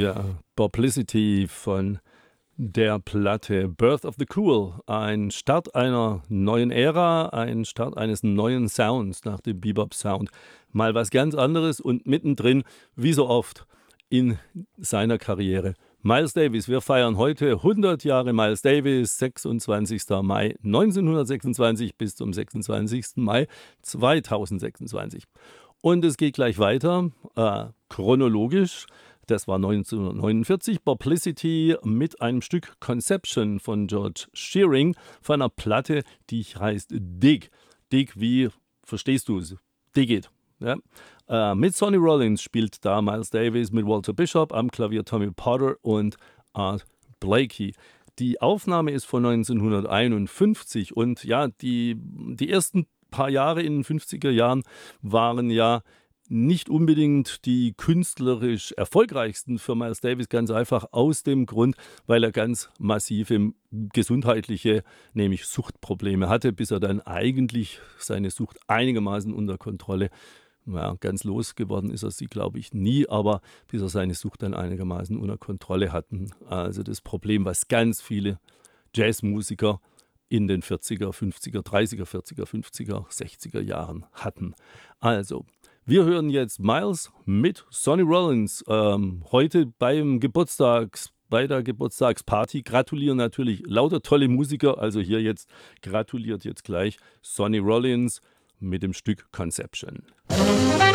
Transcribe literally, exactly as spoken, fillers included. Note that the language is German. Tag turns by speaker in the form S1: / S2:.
S1: Ja, Publicity von der Platte Birth of the Cool. Ein Start einer neuen Ära, ein Start eines neuen Sounds nach dem Bebop-Sound. Mal was ganz anderes und mittendrin, wie so oft in seiner Karriere, Miles Davis. Wir feiern heute hundert Jahre Miles Davis, sechsundzwanzigster Mai neunzehnhundertsechsundzwanzig bis zum sechsundzwanzigsten Mai zweitausendsechsundzwanzig. Und es geht gleich weiter, äh, chronologisch. Das war neunzehnhundertneunundvierzig, Publicity mit einem Stück Conception von George Shearing, von einer Platte, die heißt Dig. Dig, wie verstehst du es? Dig it. Ja? Äh, mit Sonny Rollins spielt da Miles Davis, mit Walter Bishop am Klavier Tommy Potter und Art Blakey. Die Aufnahme ist von neunzehnhunderteinundfünfzig und ja, die, die ersten paar Jahre in den fünfziger Jahren waren ja nicht unbedingt die künstlerisch erfolgreichsten für Miles Davis, ganz einfach aus dem Grund, weil er ganz massive gesundheitliche, nämlich Suchtprobleme hatte, bis er dann eigentlich seine Sucht einigermaßen unter Kontrolle, ja, ganz losgeworden ist er sie, glaube ich, nie, aber bis er seine Sucht dann einigermaßen unter Kontrolle hatten. Also das Problem, was ganz viele Jazzmusiker in den vierziger, fünfziger, dreißiger, vierziger, fünfziger, sechziger Jahren hatten. Also, wir hören jetzt Miles mit Sonny Rollins, ähm, heute beim Geburtstags, bei der Geburtstagsparty. Gratulieren natürlich lauter tolle Musiker, also hier jetzt gratuliert jetzt gleich Sonny Rollins mit dem Stück Conception.